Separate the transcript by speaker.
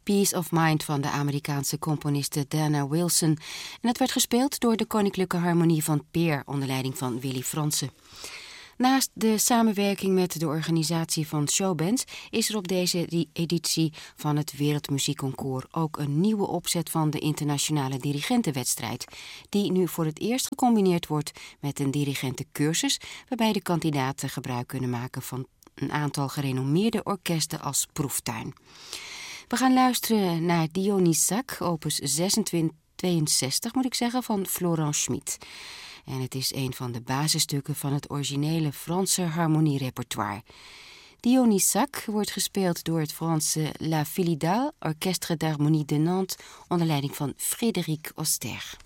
Speaker 1: Peace of Mind van de Amerikaanse componiste Dana Wilson. En het werd gespeeld door de Koninklijke Harmonie van Peer onder leiding van Willy Fransen. Naast de samenwerking met de organisatie van showbands is er op deze editie van het Wereldmuziekconcours ook een nieuwe opzet van de internationale dirigentenwedstrijd, die nu voor het eerst gecombineerd wordt met een dirigentencursus, waarbij de kandidaten gebruik kunnen maken van een aantal gerenommeerde orkesten als proeftuin. We gaan luisteren naar Dionysac, opus 62 moet ik zeggen, van Florent Schmitt. En het is een van de basisstukken van het originele Franse harmonierepertoire. Dionysac wordt gespeeld door het Franse La Philidale, Orchestre d'Harmonie de Nantes, onder leiding van Frédéric Oster.